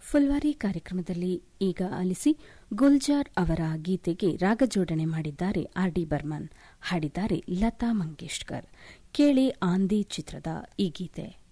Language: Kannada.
ಫುಲ್ವಾರಿ ಕಾರ್ಯಕ್ರಮದಲ್ಲಿ ಈಗ ಆಲಿಸಿ ಗುಲ್ಜಾರ್ ಅವರ ಗೀತೆಗೆ ರಾಗಜೋಡಣೆ ಮಾಡಿದ್ದಾರೆ ಆರ್ ಡಿ ಬರ್ಮನ್, ಹಾಡಿದ್ದಾರೆ ಲತಾ ಮಂಗೇಶ್ಕರ್. ಕೇಳಿ ಆಂದಿ ಚಿತ್ರದ ಈ ಗೀತೆ.